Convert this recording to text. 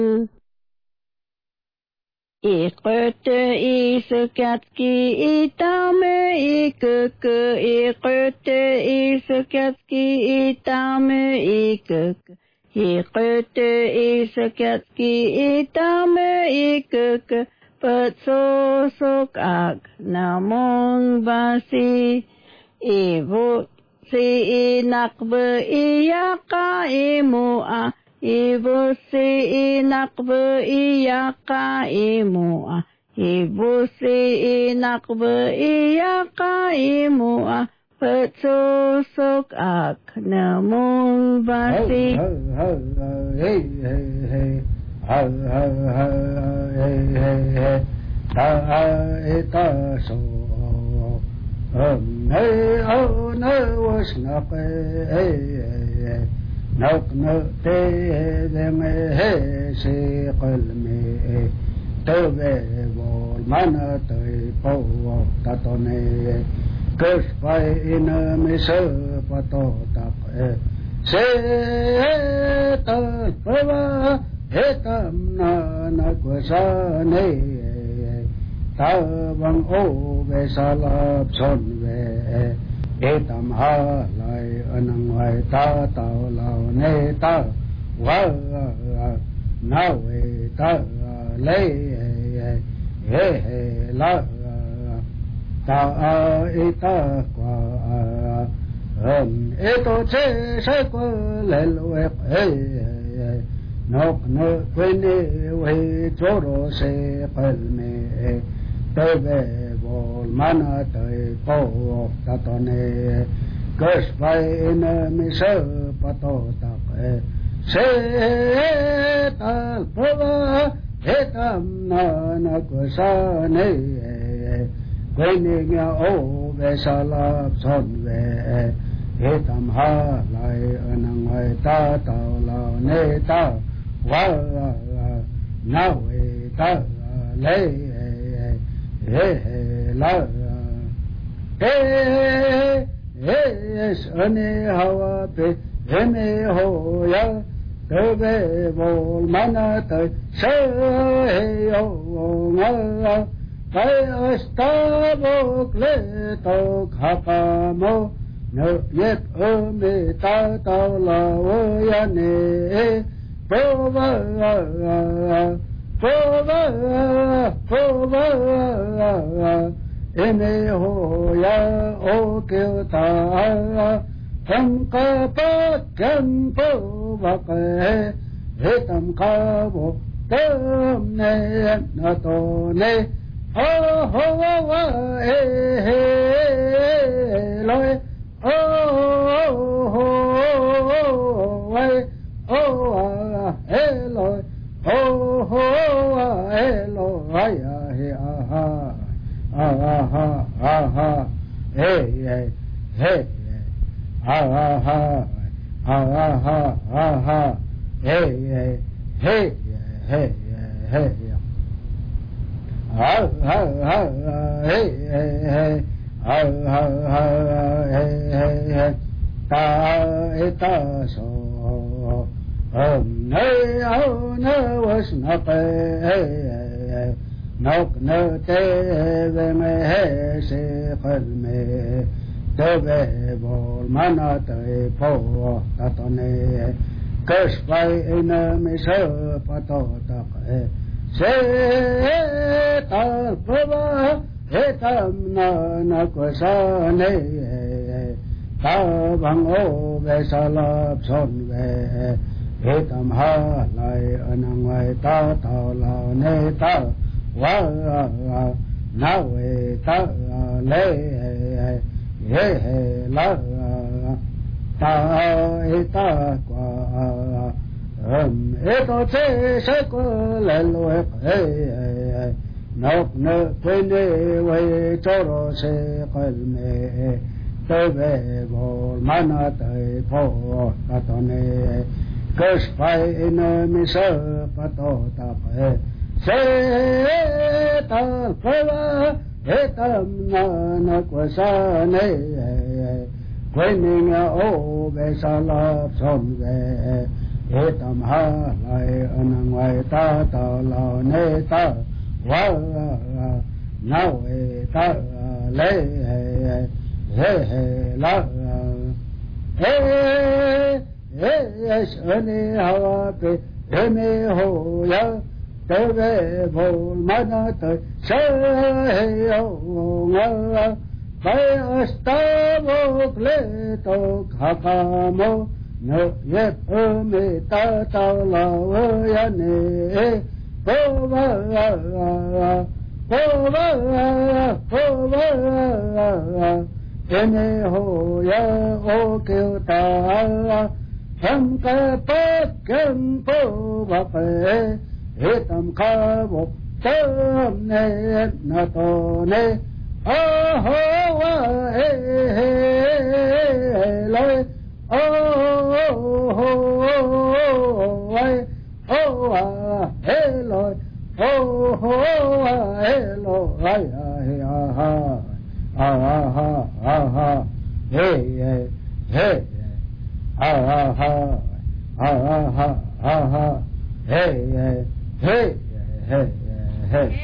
Iqöte isukatski itame ikeke. Iqöte isukatski itame ikeke. Iqöte isukatski itame ikeke. Patsosok ak namong basi. Ibu si inakbe iyaka imua. Ibu si inakbe iyaka imua. Ibu si inakbe iyaka imua. Patsosok ak namong basi. Hey, hey, hey. Hey, hey, hey, hey, hey. Ta so. Hey, oh, no, was not hey. Nok te de me se qalmi te ve vol mana te po ta to ne kes pai in me se pato ta se ta pa he tam na ko sa ne ta bang o ve salap son ve etam ha lai anang vai ta tao lao ne ta wa na we ta le he la ta e ta qua eto che se ko le we nok no quene we choro se palme te ve vol mana te po ta to ne kes pai in me se pato ta se ta pa etam na ko sa ne quene nya o ve salap son ve etam ha lai anang ai ta tao lao ne ta wa na we ta le la ane hawa pe eme ho ya tebe vol mana te se yo nga kai astavo kleto khapamo no yet ome ta ta la o ya ne pova ene ho ya o ke ta tam ka pa kam po va ke he tam ka bo tam ne na to ne ho wa he lo ho wa he lo oh hello ay aha hey hey aha hey hey hey ta so nay oh no was not nok no te ve me se qalme te ve vol mana te po ta to ne kes pai in me se pato ta se ta pa etam na ko sa ne ta bang o ve salap son ve etam ha lai anang vai ta tao lao ne ta wa na we ta le he la ta e ta qua eto che se ko le lo nok no quene we choro se qalme te ve vol mana te po ta to ne kes pai in me se pato ta se ta pa etam na ko sa ne quene nya o ve salap son ve he tam ha lai anang vai ta ta la ne ta wa na we ta le he la he shani hawa pe he me ho ya te ve vol mana te she he o nga bay astavo pleto khakamo no yet me ta ta la ya ne po va ene ho ya o kêu ta tham ca bát kem po va pe he tam kha một tâm ne na to ne a ho wa he lai o ho ai o a he lai oh hello ay aha hey hey aha hey hey hey hey